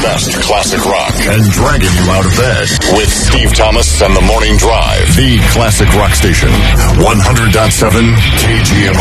best classic rock and dragging you out of bed with Steve Thomas and the Morning Drive. The classic rock station, 100.7 KGMI.